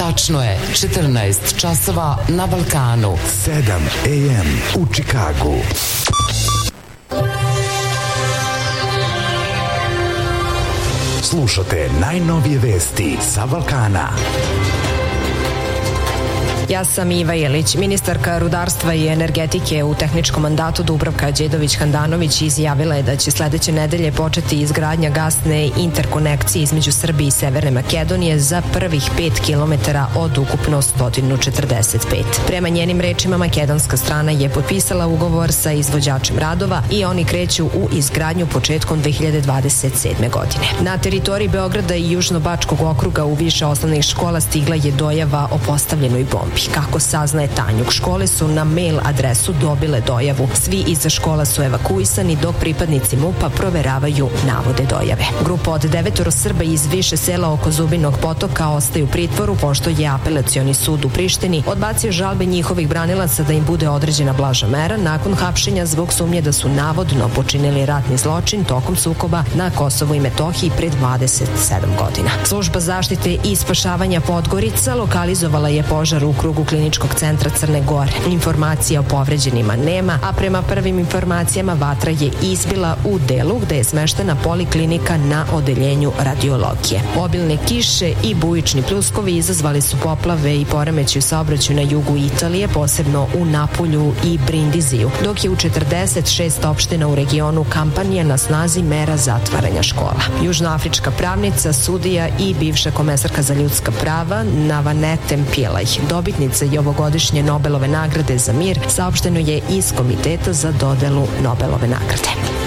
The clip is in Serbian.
Tačno je 14 časova na Balkanu. 7 AM u Čikagu. Slušate najnovije vesti sa Balkana. Ja sam Iva Jelić. Ministarka rudarstva i energetike u tehničkom mandatu Dubravka Đedović-Handanović izjavila je da će sledeće nedelje početi izgradnja gasne interkonekcije između Srbije i Severne Makedonije za prvih 5 kilometara od ukupno 145. Prema njenim rečima, makedonska strana je potpisala ugovor sa izvođačem radova i oni kreću u izgradnju početkom 2027. godine. Na teritoriji Beograda i Južnobačkog okruga u više osnovnih škola stigla je dojava o postavljenoj bombi. Kako saznaje Tanjug, škole su na mail adresu dobile dojavu. Svi iza škola su evakuisani dok pripadnici MUP-a proveravaju navode dojave. Grupa od 9 Srba iz više sela oko Zubinog potoka ostaju u pritvoru pošto je apelacioni sud u Prištini odbacio žalbe njihovih branilaca da im bude određena blaža mera nakon hapšenja zbog sumnje da su navodno počinili ratni zločin tokom sukoba na Kosovu i Metohiji pre 27 godina. Služba zaštite i spašavanja Podgorica lokalizovala je požar u krugu Kliničkog centra Crne Gore. Informacija o povređenima nema, a prema prvim informacijama vatra je izbila u delu gde je smeštena poliklinika na odeljenju radiologije. Obilne kiše i bujični pljuskovi izazvali su poplave i poremećaj u saobraćaju na jugu Italije, posebno u Napulju i Brindiziju, dok je u 46 opština u regionu Kampanija na snazi mera zatvaranja škola. Južnoafrička pravnica, sudija i bivša komesarka za ljudska prava Navanete Pillay, dobitnica i ovogodišnje Nobelove nagrade za mir, saopšteno je iz Komiteta za dodelu Nobelove nagrade.